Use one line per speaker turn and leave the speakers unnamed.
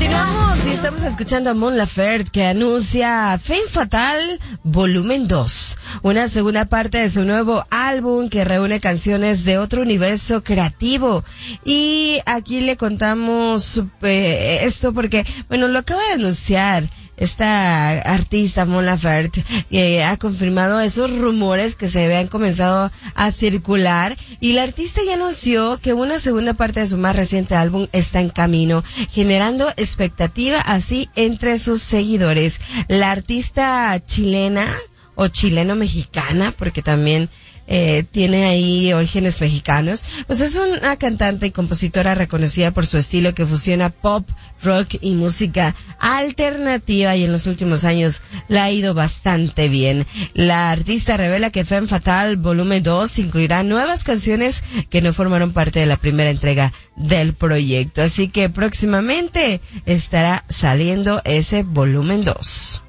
Continuamos y estamos escuchando a Mon Laferte, que anuncia Femme Fatale Volumen 2, una segunda parte de su nuevo álbum que reúne canciones de otro universo creativo. Y aquí le contamos esto porque, bueno, lo acaba de anunciar esta artista Mon Laferte, ha confirmado esos rumores que se habían comenzado a circular, y la artista ya anunció que una segunda parte de su más reciente álbum está en camino, generando expectativa así entre sus seguidores. La artista chilena o chileno-mexicana, porque también tiene ahí orígenes mexicanos, pues es una cantante y compositora reconocida por su estilo que fusiona pop, rock y música alternativa, y en los últimos años la ha ido bastante bien. La artista revela que Femme Fatale Volumen 2 incluirá nuevas canciones que no formaron parte de la primera entrega del proyecto, así que próximamente estará saliendo ese Volumen 2.